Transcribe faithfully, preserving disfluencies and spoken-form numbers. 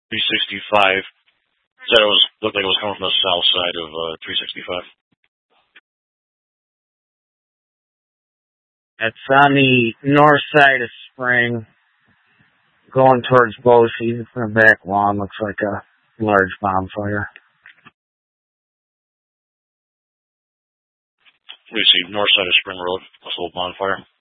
three sixty-five. Said it was looked like it was coming from the south side of uh, three sixty-five. It's on the north side of Spring, going towards Boise. It's in the back lawn. Looks like a large bonfire. We see north side of Spring Road, a little bonfire.